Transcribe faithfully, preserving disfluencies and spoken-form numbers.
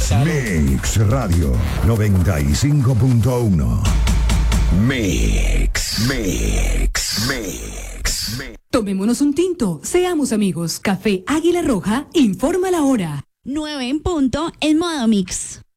Mix Radio noventa y cinco punto uno. Mix, Mix, Mix, Mix. Tomémonos un tinto, seamos amigos. Café Águila Roja informa la hora. nueve en punto en modo Mix.